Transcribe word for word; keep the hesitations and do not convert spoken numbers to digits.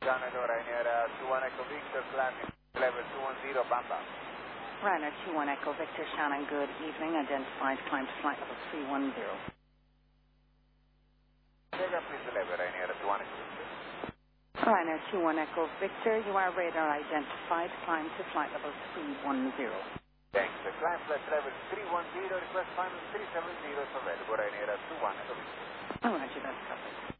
Shannon, Ryanair uh, two one Echo Victor, climbing level two one zero, Bamba. Ryanair two one Echo Victor, Shannon, good evening. Identified climb to flight level three one zero. Take up please the level, Ryanair two one Echo Victor. Ryanair two one Echo Victor, you are radar identified, climb to flight level three one zero. Thanks. The climb flight level three one zero, request final three seven zero is available, Ryanair two one Echo Victor. Oh, Roger, that's covered.